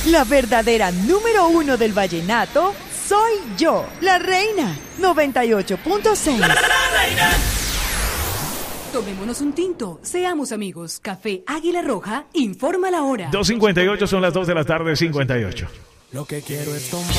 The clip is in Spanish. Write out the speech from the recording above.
La verdadera número uno del vallenato soy yo, la reina. 98.6. La reina. Tomémonos un tinto, seamos amigos. Café Águila Roja informa la hora. 2:58 son las 2 de la tarde, 58. Lo que quiero es tomar.